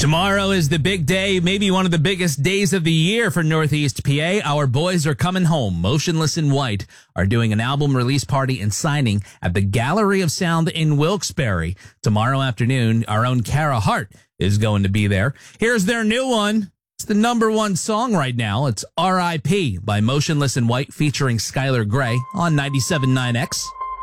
Tomorrow is the big day, maybe one of the biggest days of the year for Northeast PA. Our boys are coming home. Motionless in White are doing an album release party and signing at the Gallery of Sound in Wilkes-Barre. Tomorrow afternoon, our own Kara Hart is going to be there. Here's their new one. It's the number one song right now. It's R.I.P. by Motionless in White featuring Skylar Grey on 97.9X.